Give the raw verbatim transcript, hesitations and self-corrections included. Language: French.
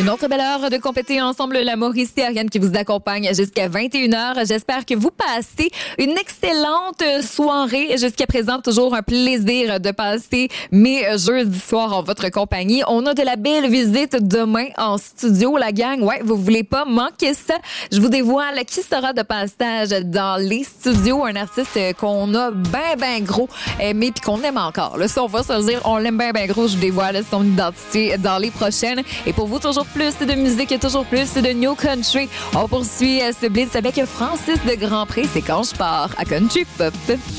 Une autre belle heure de compéter ensemble. La Mauricie Ariane qui vous accompagne jusqu'à vingt et une heures. J'espère que vous passez une excellente soirée. Jusqu'à présent, toujours un plaisir de passer mes jeudis soirs en votre compagnie. On a de la belle visite demain en studio, la gang. Ouais, vous voulez pas manquer ça. Je vous dévoile qui sera de passage dans les studios. Un artiste qu'on a ben, ben gros aimé puis qu'on aime encore. Là, ça, on va se le dire, on l'aime ben, ben gros. Je vous dévoile son identité dans les prochaines. Et pour vous, toujours plus de musique, toujours plus de New Country. On poursuit ce blitz avec Francis de Grandpré. C'est quand je pars à Country Pop.